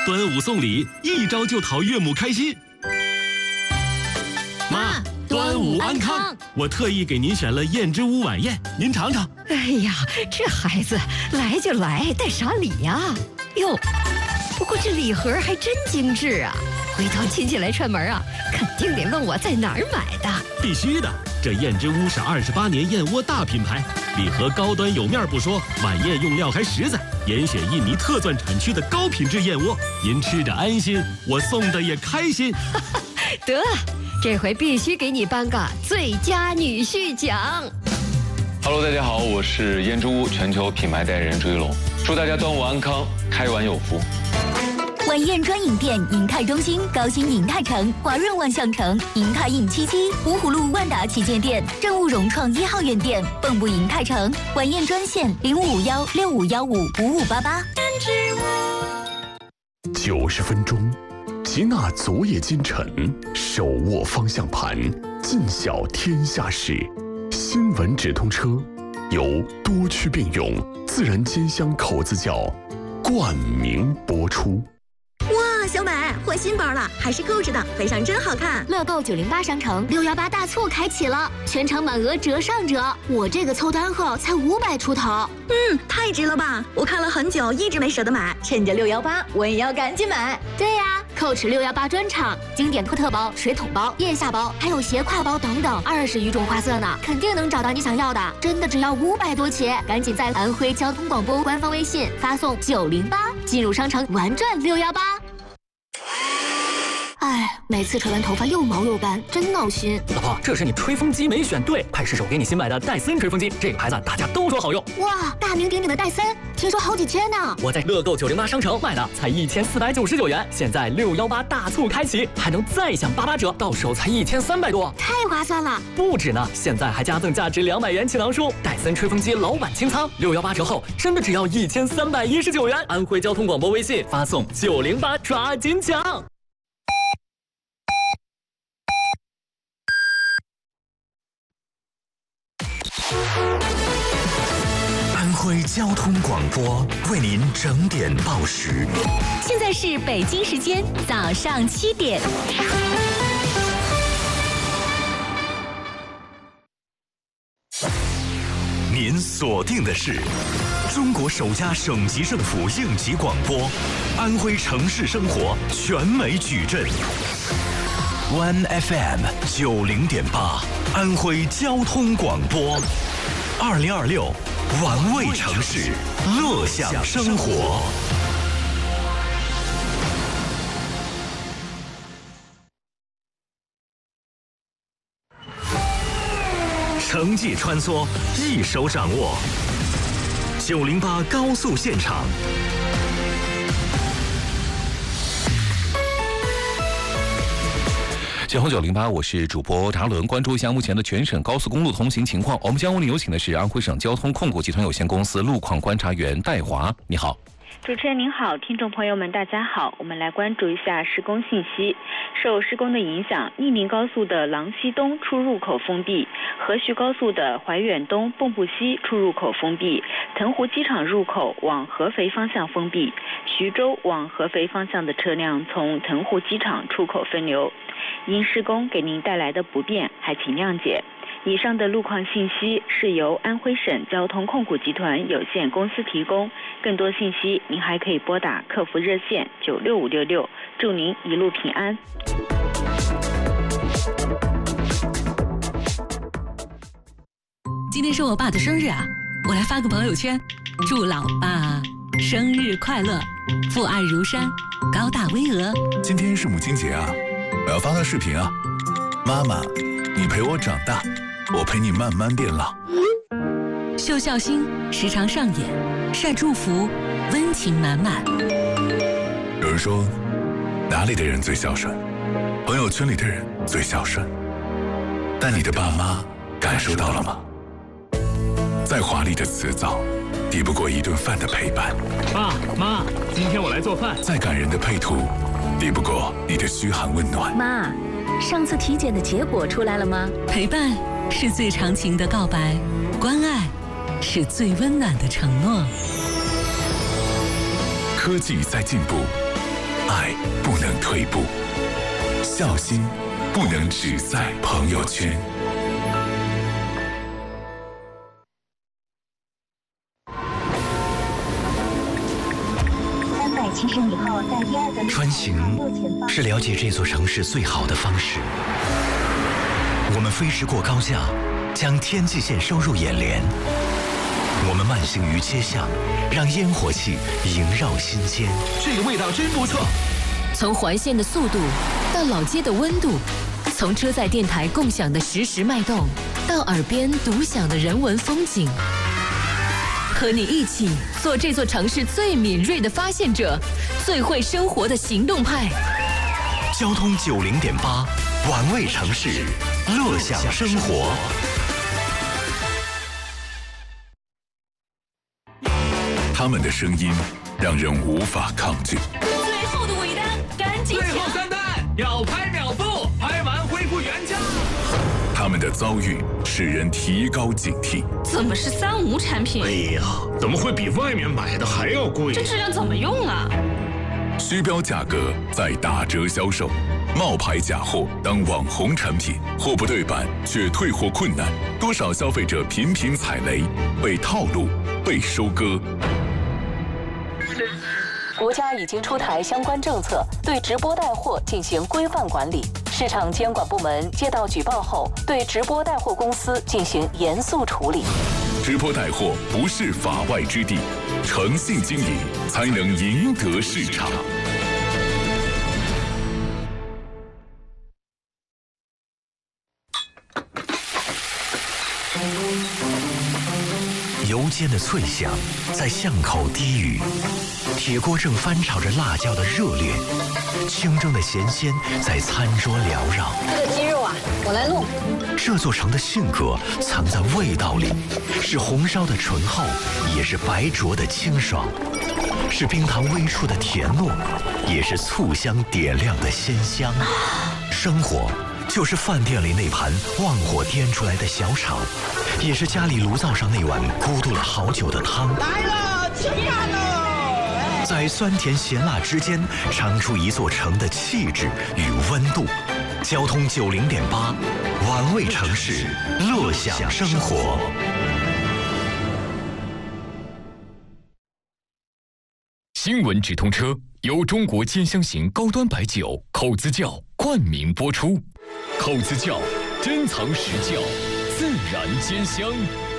端午送礼，一招就讨岳母开心。妈，端午安康！我特意给您选了燕之屋晚宴，您尝尝。 哎呀，这孩子来就来，带啥礼呀？哟，不过这礼盒还真精致啊！回头亲戚来串门啊，肯定得问我在哪儿买的。 必须的，这燕之屋是28年燕窝大品牌，礼盒高端有面不说，晚宴用料还实在，严选印尼特钻产区的高品质燕窝，您吃着安心，我送的也开心。 得，这回必须给你颁个最佳女婿奖。 Hello， 大家好，我是燕之屋全球品牌代言人朱一龙，祝大家端午安康，开碗有福。 晚宴专营店：银泰中心、高新银泰城、华润万象城、银泰印77、芜湖路万达旗舰店、正务融创1号院店、蚌埠银泰城。晚宴专线0551655588。 90分钟，吉纳昨夜今晨，手握方向盘，尽晓天下事。新闻直通车由多区并用自然煎香口子窖冠名播出。 哇，小美换新包了，还是购置的，背上真好看。 乐购908商城618大促开启了，全场满额折上折，我这个凑单后才500出头。 太值了吧！我看了很久，一直没舍得买，趁着618，我也要赶紧买。 对呀，Coach 618专场，经典托特包、水桶包、腋下包，还有斜挎包等等，20余种花色呢，肯定能找到你想要的。真的只要500多起，赶紧在安徽交通广播官方微信发送908，进入商城玩转618。哎，每次吹完头发又毛又干，真闹心。 老婆，这是你吹风机没选对，快试试我给你新买的戴森吹风机，这个牌子大家都说好用。 哇，大名鼎鼎的戴森，听说好几千呢。 我在乐购908商城买的，才1499元，现在618大促开启，还能再享88折，到手才1300多， 太划算了。 不止呢，现在还加赠价值200元气囊书，戴森吹风机老板清仓，618折后真的只要1319元。安徽交通广播微信发送908，抓紧抢。 安徽交通广播为您整点报时。 现在是北京时间早上7点。 您锁定的是中国首家省级政府应急广播，安徽城市生活全美矩阵。One FM 90.8，安徽交通广播，2026玩味城市，乐享生活。城际穿梭，一手掌握。908高速现场。 解放908，我是主播查伦，关注一下目前的全省高速公路通行情况。我们将为您有请的是安徽省交通控股集团有限公司路况观察员戴华，你好。 主持人您好，听众朋友们大家好，我们来关注一下施工信息。受施工的影响，宁宁高速的郎西东出入口封闭，河徐高速的怀远东蚌埠西出入口封闭，腾湖机场入口往合肥方向封闭，徐州往合肥方向的车辆从腾湖机场出口分流。因施工给您带来的不便，还请谅解。以上的路况信息是由安徽省交通控股集团有限公司提供，更多信息您还可以拨打客服热线96566，祝您一路平安。 今天是我爸的生日啊，我来发个朋友圈，祝老爸生日快乐，父爱如山，高大巍峨。 今天是母亲节啊，我要发个视频啊，妈妈，你陪我长大，我陪你慢慢变老。 秀孝心时常上演，晒祝福，温情满满。 有人说，哪里的人最孝顺？朋友圈里的人最孝顺。但你的爸妈感受到了吗？再华丽的辞藻，抵不过一顿饭的陪伴。 爸妈，今天我来做饭。 再感人的配图，抵不过你的嘘寒问暖。 妈，上次体检的结果出来了吗？ 陪伴是最长情的告白，关爱是最温暖的承诺。 科技在进步， 爱不能退步，孝心不能只在朋友圈。 370以后，在第二个穿行是了解这座城市最好的方式。我们飞驰过高架，将天际线收入眼帘。我们慢行于街巷，让烟火气萦绕心间。 这个味道真不错。 从环线的速度到老街的温度，从车载电台共享的实时脉动，到耳边独享的人文风景。和你一起做这座城市最敏锐的发现者，最会生活的行动派。 交通90.8，玩味城市，乐享生活。 他们的声音让人无法抗拒。 最后的尾单，赶紧抢！最后3单，秒拍秒付，拍完恢复原价。 他们的遭遇使人提高警惕。 怎么是3无产品？ 哎呀，怎么会比外面买的还要贵？ 这质量怎么用啊？ 虚标价格再打折销售，冒牌假货当网红产品，货不对版却退货困难，多少消费者频频踩雷，被套路，被收割。 国家已经出台相关政策，对直播带货进行规范管理。市场监管部门接到举报后，对直播带货公司进行严肃处理。 直播带货不是法外之地，诚信经营才能赢得市场。 油煎的脆响在巷口低语，铁锅正翻炒着辣椒的热烈，清蒸的咸鲜在餐桌缭绕。 这个鸡肉啊，我来弄。 这座城的性格藏在味道里，是红烧的醇厚，也是白灼的清爽，是冰糖微出的甜糯，也是醋香点亮的鲜香。生活就是饭店里那盘旺火颠出来的小炒，也是家里炉灶上那碗咕嘟了好久的汤。 来了，吃饭喽！ 在酸甜咸辣之间，尝出一座城的气质与温度。交通90.8，玩味城市，乐享生活。 新闻直通车由中国尖香型高端白酒口子窖冠名播出。口子窖珍藏实窖，自然兼香。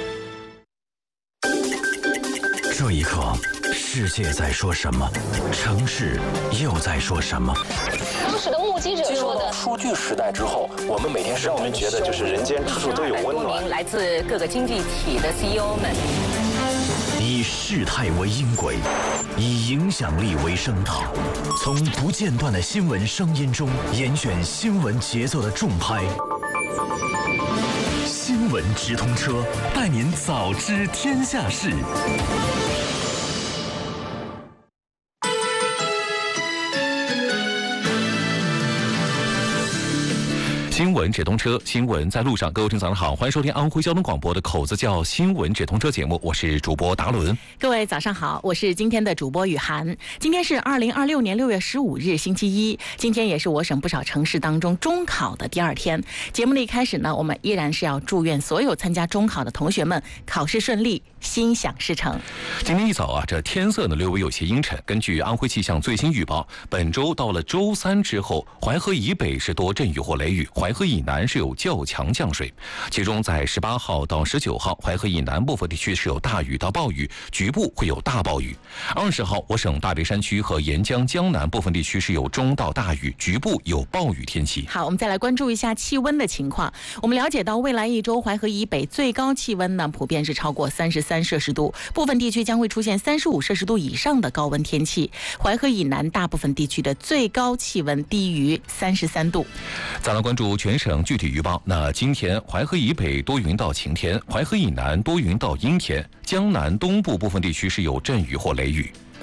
这一刻，世界在说什么？城市又在说什么？ 当时的目击者说的。 数据时代之后，我们每天让我们觉得就是人间处处都有温暖。 来自各个经济体的 CEO 们。 以事态为音轨，以影响力为声道，从不间断的新闻声音中严选新闻节奏的重拍。新闻直通车，带您早知天下事。 新闻直通车，新闻在路上。各位听早上好，欢迎收听安徽交通广播的口子窖新闻直通车节目，我是主播达伦。 各位早上好，我是今天的主播雨涵。今天是2026年6月15日星期一，今天也是我省不少城市当中中考的第2天。节目的一开始呢，我们依然是要祝愿所有参加中考的同学们考试顺利，心想事成。 今天一早啊，这天色呢略微有些阴沉。根据安徽气象最新预报，本周到了周3之后，淮河以北是多阵雨或雷雨，淮河以南是有较强降水。其中在18号到19号，淮河以南部分地区是有大雨到暴雨，局部会有大暴雨。20号，我省大别山区和沿江江南部分地区是有中到大雨，局部有暴雨天气。 好，我们再来关注一下气温的情况。我们了解到，未来一周淮河以北最高气温呢，普遍是超过33摄氏度，部分地区将会出现35摄氏度以上的高温天气。淮河以南大部分地区的最高气温低于33度。 再来关注全省具体预报。那今天淮河以北多云到晴天，淮河以南多云到阴天，江南东部部分地区是有阵雨或雷雨。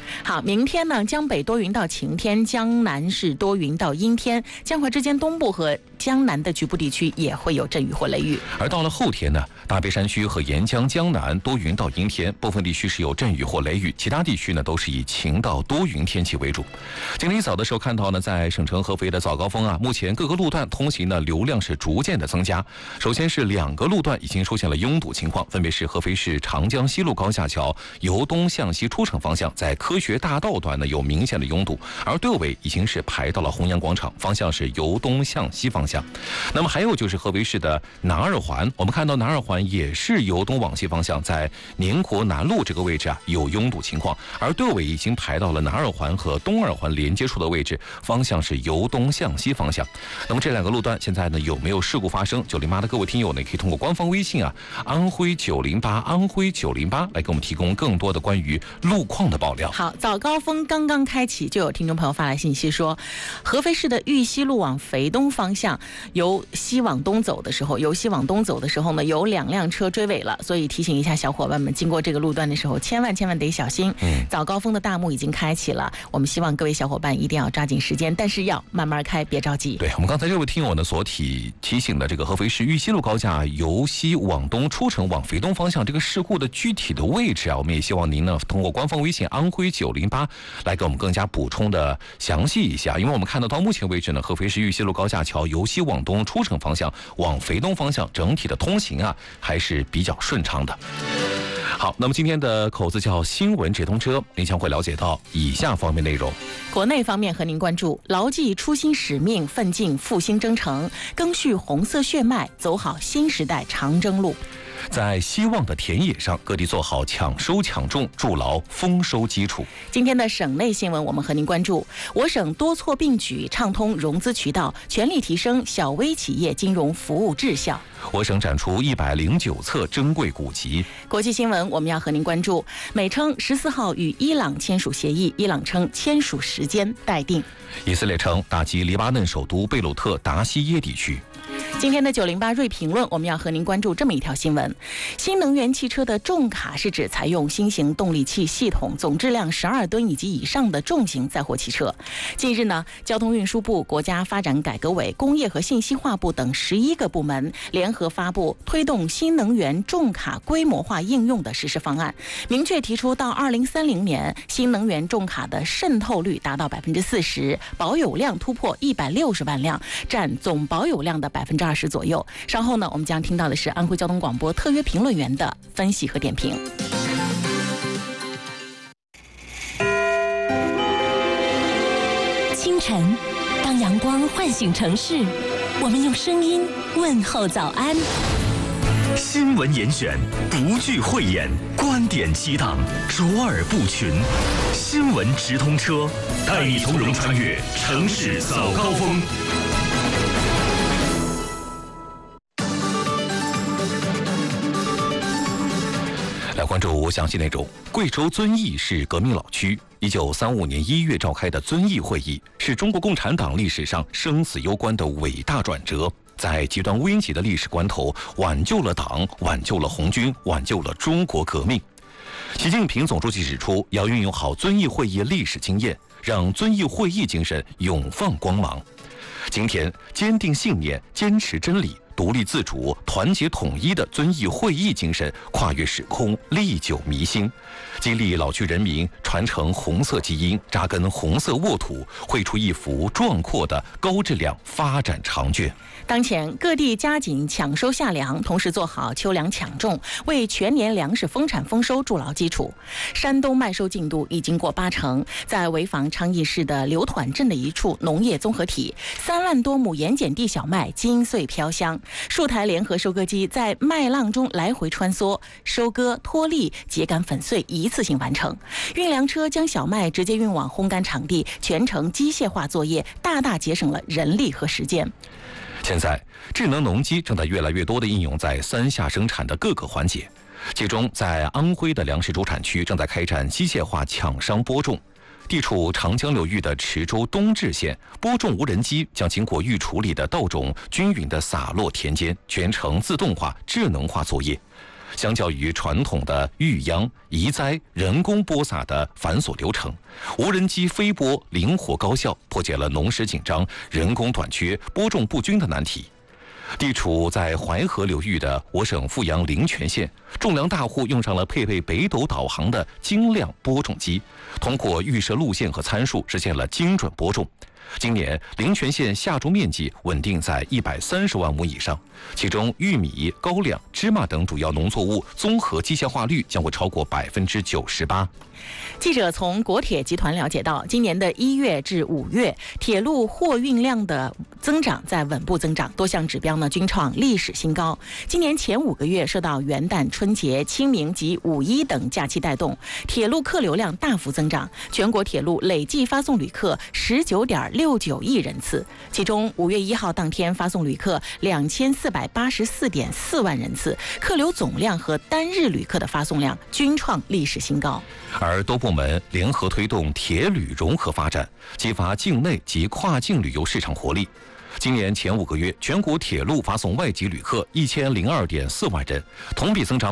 好，明天呢，江北多云到晴天，江南是多云到阴天，江淮之间东部和江南的局部地区也会有阵雨或雷雨。 而到了后天呢，大别山区和沿江江南多云到阴天，部分地区是有阵雨或雷雨，其他地区呢都是以晴到多云天气为主。今天一早的时候看到呢，在省城合肥的早高峰啊，目前各个路段通行的流量是逐渐的增加。首先是2个路段已经出现了拥堵情况，分别是合肥市长江西路高架桥由东向西出城方向，在科学大道段呢有明显的拥堵，而队尾已经是排到了弘扬广场方向，是由东向西方向。那么还有就是合肥市的南二环，我们看到南二环也是由东往西方向，在宁国南路这个位置啊有拥堵情况，而队尾已经排到了南二环和东二环连接处的位置，方向是由东向西方向。那么这2个路段现在呢有没有事故发生？908的各位听友呢可以通过官方微信啊安徽908安徽908来给我们提供更多的关于路况的爆料。 好，早高峰刚刚开启，就有听众朋友发来信息说，合肥市的玉溪路往肥东方向由西往东走的时候呢，有2辆车追尾了，所以提醒一下小伙伴们，经过这个路段的时候，千万得小心。早高峰的大幕已经开启了，我们希望各位小伙伴一定要抓紧时间，但是要慢慢开，别着急。 对，我们刚才这位听友呢所提醒的这个合肥市玉溪路高架由西往东出城往肥东方向这个事故的具体的位置啊，我们也希望您呢通过官方微信安徽908来给我们更加补充的详细一下，因为我们看到目前为止呢，合肥市玉溪路高架桥由西往东出城方向往肥东方向整体的通行啊还是比较顺畅的。好，那么今天的口子叫新闻直通车，您将会了解到以下方面内容。 国内方面和您关注，牢记初心使命，奋进复兴征程，赓续红色血脉，走好新时代长征路。 在希望的田野上，各地做好抢收抢种，筑牢丰收基础。 今天的省内新闻，我们和您关注：我省多措并举，畅通融资渠道，全力提升小微企业金融服务质效。 我省展出109册珍贵古籍。 国际新闻，我们要和您关注：美称14号与伊朗签署协议，伊朗称签署时间待定。 以色列称打击黎巴嫩首都贝鲁特达西耶地区。 今天的908锐评论，我们要和您关注这么一条新闻：新能源汽车的重卡是指采用新型动力器系统、总质量12吨以及以上的重型载货汽车。近日呢，交通运输部、国家发展改革委、工业和信息化部等11个部门联合发布推动新能源重卡规模化应用的实施方案，明确提出到2030年，新能源重卡的渗透率达到40%，保有量突破160万辆，占总保有量的20%左右。稍后呢，我们将听到的是安徽交通广播特约评论员的分析和点评。 清晨，当阳光唤醒城市，我们用声音问候早安。 新闻严选，不惧讳言，观点激荡，卓尔不群。新闻直通车，带你从容穿越城市早高峰。 来关注详细内容。贵州遵义是革命老区，1935年1月召开的遵义会议是中国共产党历史上生死攸关的伟大转折，在极端危急的历史关头，挽救了党，挽救了红军，挽救了中国革命。习近平总书记指出，要运用好遵义会议历史经验，让遵义会议精神永放光芒。今天，坚定信念，坚持真理，独立自主、团结统一的遵义会议精神跨越时空，历久弥新，激励老区人民传承红色基因，扎根红色沃土，绘出一幅壮阔的高质量发展长卷。 当前各地加紧抢收夏粮，同时做好秋粮抢种，为全年粮食丰产丰收筑牢基础。山东麦收进度已经过80%，在潍坊昌邑市的刘团镇的一处农业综合体，3万多亩盐碱地小麦金穗飘香，数台联合收割机在麦浪中来回穿梭，收割、脱粒、秸秆粉碎一次性完成。运粮车将小麦直接运往烘干场地，全程机械化作业，大大节省了人力和时间。 现在，智能农机正在越来越多地应用在3下生产的各个环节，其中在安徽的粮食主产区正在开展机械化抢商播种。地处长江流域的池州东至县，播种无人机将经过预处理的稻种均匀地洒落田间，全程自动化、智能化作业。 相较于传统的育秧、移栽、人工播撒的繁琐流程，无人机飞播灵活高效，破解了农时紧张、人工短缺、播种不均的难题。地处在淮河流域的我省富阳灵泉县，种粮大户用上了配备北斗导航的精亮播种机，通过预设路线和参数，实现了精准播种。今年灵泉县下种面积稳定在130万亩以上，其中玉米、高粱、芝麻等主要农作物综合绩效化率将会超过98%。 记者从国铁集团了解到，今年的1月至5月，铁路货运量的增长在稳步增长，多项指标呢均创历史新高。今年前5个月受到元旦、春节、清明及5·1等假期带动，铁路客流量大幅增长，全国铁路累计发送旅客19.69亿人次，其中5月1号当天发送旅客2484.4万人次，客流总量和单日旅客的发送量均创历史新高。 而多部门联合推动铁旅融合发展，激发境内及跨境旅游市场活力。今年前5个月，全国铁路发送外籍旅客1002.4万人，同比增长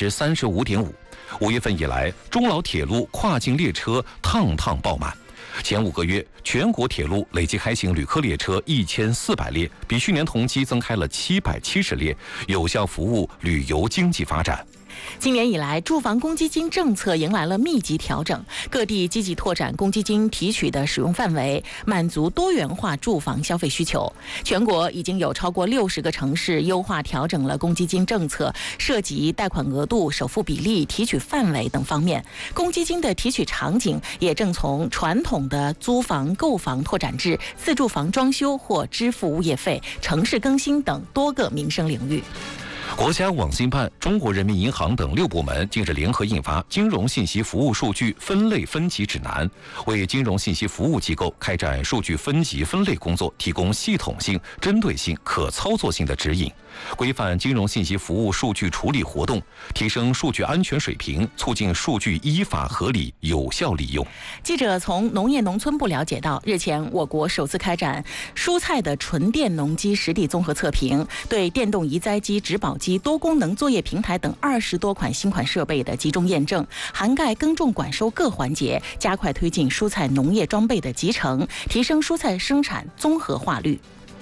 35.5%。5月份以来，中老铁路跨境列车趟趟爆满。前5个月，全国铁路累计开行旅客列车1400列，比去年同期增开了770列，有效服务旅游经济发展。 今年以来，住房公积金政策迎来了密集调整，各地积极拓展公积金提取的使用范围，满足多元化住房消费需求。全国已经有超过60个城市优化调整了公积金政策，涉及贷款额度、首付比例、提取范围等方面。公积金的提取场景也正从传统的租房、购房拓展至自住房装修或支付物业费、城市更新等多个民生领域。 国家网信办、中国人民银行等6部门近日联合印发《金融信息服务数据分类分级指南》，为金融信息服务机构开展数据分级分类工作提供系统性、针对性、可操作性的指引，规范金融信息服务数据处理活动，提升数据安全水平，促进数据依法合理有效利用。 记者从农业农村部了解到，日前我国首次开展蔬菜的纯电农机实地综合测评，对电动移栽机、植保机、多功能作业平台等20多款新款设备的集中验证，涵盖耕种管收各环节，加快推进蔬菜农业装备的集成，提升蔬菜生产综合化率。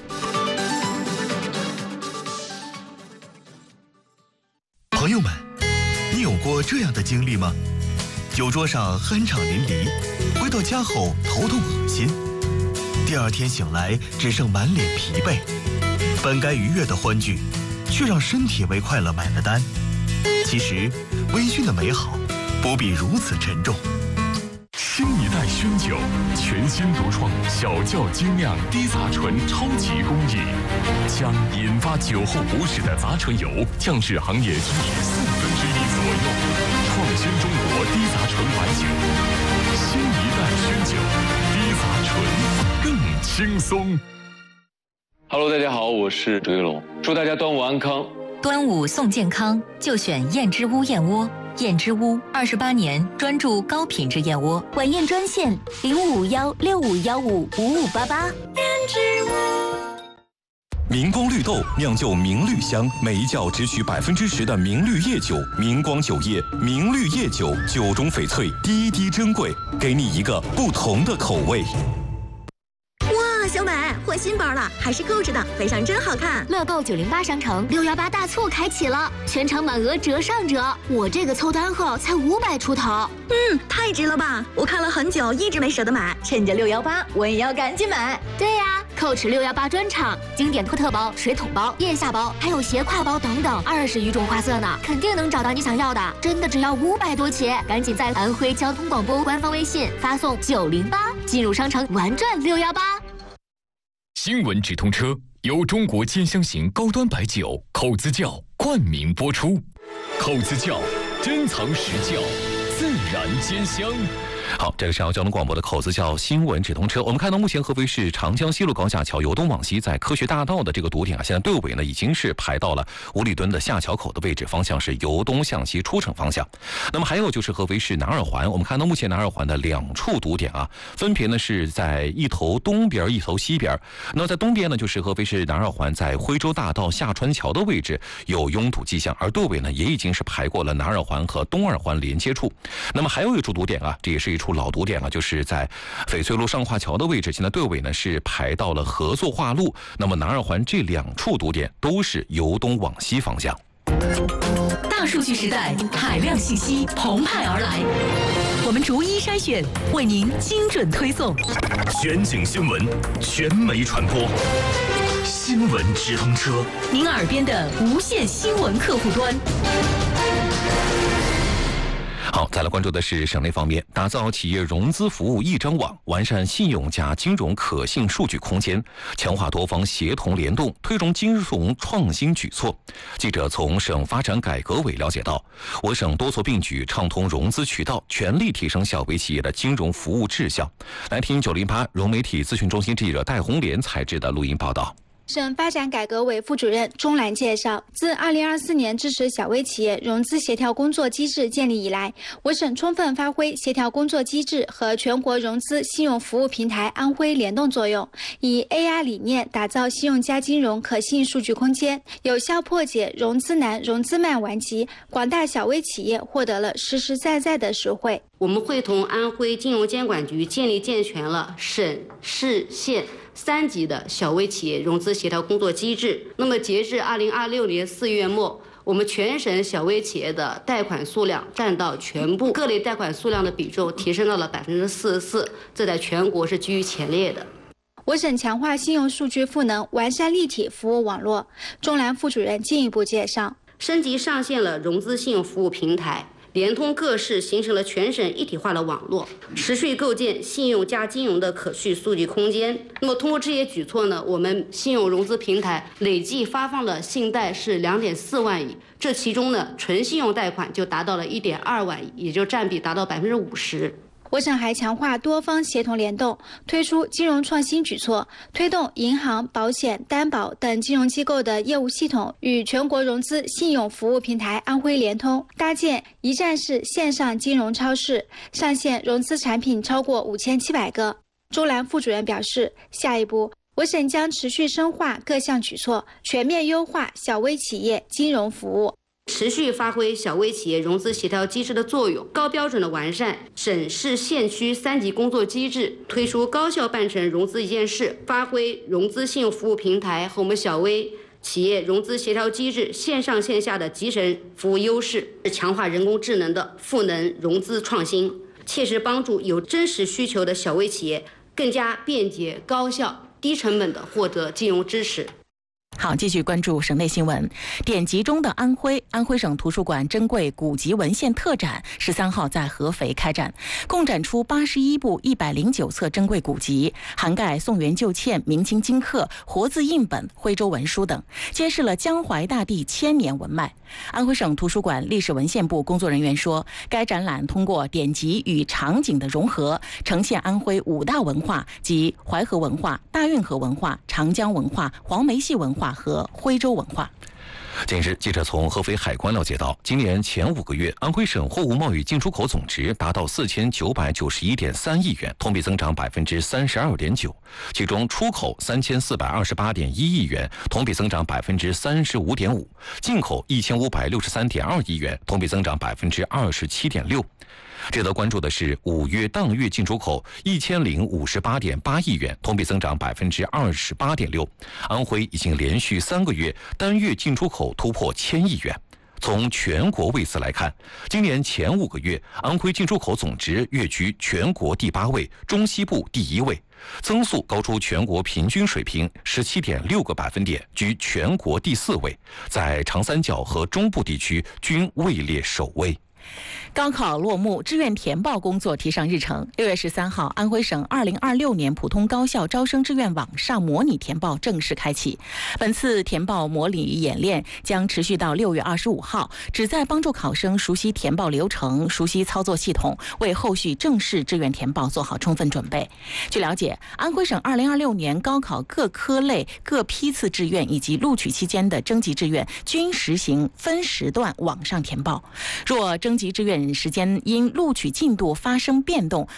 朋友们，你有过这样的经历吗？酒桌上酣畅淋漓，回到家后头痛恶心，第2天醒来只剩满脸疲惫，本该愉悦的欢聚，却让身体为快乐买了单。其实，微醺的美好不必如此沉重。 新一代熏酒，全新独创小窖精酿低杂醇超级工艺，将引发酒后不适的杂醇油降至行业居1/4左右，创新中国低杂醇白酒。新一代熏酒，低杂醇更轻松。 Hello， 大家好，我是周一龙，祝大家端午安康。 端午送健康，就选燕之屋燕窝。燕之屋28年专注高品质燕窝， 晚宴专线0551651588。 燕之屋。 明光绿豆酿就明绿香，每一窖只取10%的明绿叶酒。明光酒业明绿叶酒，酒中翡翠，滴滴珍贵，给你一个不同的口味。 哇，小美换新包了，还是购置的，背上真好看。 乐购908商城618大促开启了，全场满额折上折。我这个凑单后才500出头， 太值了吧！我看了很久，一直没舍得买，趁着618，我也要赶紧买。 对呀，Coach 618专场，经典特包、水桶包、腋下包，还有斜挎包等等，20余种花色呢，肯定能找到你想要的。真的只要500多起，赶紧在安徽交通广播官方微信发送908，进入商城玩转618。 新闻直通车由中国尖香型高端白酒口子窖冠名播出。口子窖珍藏实窖，自然兼香。 好，这个是交通广播的口子叫新闻直通车。我们看到目前合肥市长江西路高架桥由东往西，在科学大道的这个堵点啊，现在队尾呢已经是排到了五里墩的下桥口的位置，方向是由东向西出城方向。那么还有就是合肥市南二环，我们看到目前南二环的2处堵点啊，分别呢是在一头东边一头西边。那么在东边呢，就是合肥市南二环在徽州大道下川桥的位置有拥堵迹象，而队尾呢也已经是排过了南二环和东二环连接处。那么还有一处堵点啊，这也是一处老堵点啊，就是在翡翠路上化桥的位置，现在队尾呢是排到了合作化路。那么南二环这2处堵点都是由东往西方向。 大数据时代，海量信息澎湃而来，我们逐一筛选，为您精准推送。 全景新闻，全媒传播，新闻直通车， 您耳边的无线新闻客户端。 好，再来关注的是省内方面，打造企业融资服务一张网，完善信用加金融可信数据空间，强化多方协同联动，推动金融创新举措。记者从省发展改革委了解到，我省多措并举，畅通融资渠道，全力提升小微企业的金融服务质效。来听908融媒体咨询中心记者戴红莲采制的录音报道。 省发展改革委副主任钟兰介绍，自2024年支持小微企业融资协调工作机制建立以来，我省充分发挥协调工作机制和全国融资信用服务平台安徽联动作用，以 AR 理念打造信用加金融可信数据空间，有效破解融资难、融资慢顽疾，广大小微企业获得了实实在在的实惠。 我们会同安徽金融监管局建立健全了省、市、县3级的小微企业融资协调工作机制。那么截至2026年4月末，我们全省小微企业的贷款数量占到全部各类贷款数量的比重提升到了44%，这在全国是居于前列的。 我省强化信用数据赋能，完善立体服务网络。钟兰副主任进一步介绍， 升级上线了融资信用服务平台，联通各市，形成了全省一体化的网络，持续构建信用加金融的可续数据空间。那么通过这些举措呢，我们信用融资平台累计发放的信贷是2.4万亿，这其中呢，纯信用贷款就达到了1.2万亿，也就占比达到50%。 我省还强化多方协同联动，推出金融创新举措，推动银行、保险、担保等金融机构的业务系统与全国融资信用服务平台安徽联通，搭建一站式线上金融超市，上线融资产品超过5700个。周兰副主任表示，下一步我省将持续深化各项举措，全面优化小微企业金融服务。 持续发挥小微企业融资协调机制的作用，高标准的完善省市县区3级工作机制，推出高效办成融资一件事，发挥融资信用服务平台和我们小微企业融资协调机制线上线下的集成服务优势，强化人工智能的赋能融资创新，切实帮助有真实需求的小微企业更加便捷、高效、低成本地获得金融支持。 好，继续关注省内新闻。典籍中的安徽省图书馆珍贵古籍文献特展13号在合肥开展，共展出81部109册珍贵古籍，涵盖宋元旧签、明清金刻、活字印本、徽州文书等，揭示了江淮大地千年文脉。安徽省图书馆历史文献部工作人员说，该展览通过典籍与场景的融合，呈现安徽5大文化即淮河文化、大运河文化、长江文化、黄梅戏文化和徽州文化。 近日，记者从合肥海关了解到，今年前5个月，安徽省货物贸易进出口总值达到4991.3亿元，同比增长32.9%，其中出口3428.1亿元，同比增长35.5%，进口1563.2亿元，同比增长27.6%。值得关注的是，5月当月进出口1058.8亿元，同比增长28.6%。安徽已经连续3个月单月进出口突破1000亿元。从全国位次来看，今年前5个月，安徽进出口总值跃居全国第8位，中西部第1位，增速高出全国平均水平17.6个百分点，居全国第4位，在长三角和中部地区均位列首位。 高考落幕，志愿填报工作提上日程。6月13号，安徽省2026年普通高校招生志愿网上模拟填报正式开启。本次填报模拟演练将持续到6月25号，旨在帮助考生熟悉填报流程、熟悉操作系统，为后续正式志愿填报做好充分准备。据了解，安徽省2026年高考各科类、各批次志愿以及录取期间的征集志愿均实行分时段网上填报。若征集志愿时间因录取进度发生变动